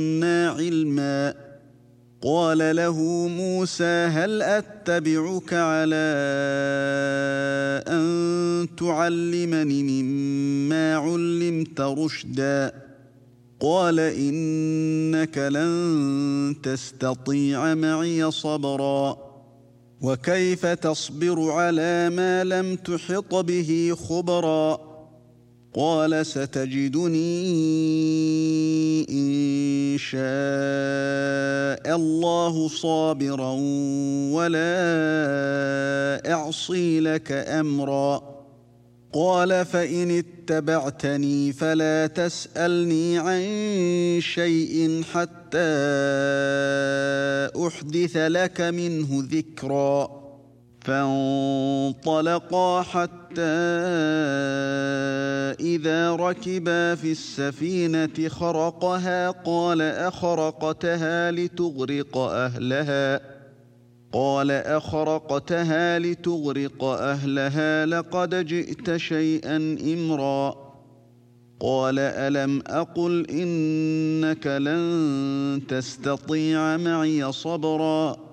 لدنا علما. قال له موسى هل أتبعك على أن تعلمني مما علمت رشدا؟ قال إنك لن تستطيع معي صبرا وكيف تصبر على ما لم تحط به خبرا؟ قال ستجدني إن شاء الله صابرا ولا أعصي لك أمرا. قال فإن اتبعتني فلا تسألني عن شيء حتى أحدث لك منه ذكرا. فانطلقا حتى إذا ركبا في السفينة خرقها قال أخرقتها لتغرق أهلها لقد جئت شيئا إمرا. قال ألم أقل إنك لن تستطيع معي صبرا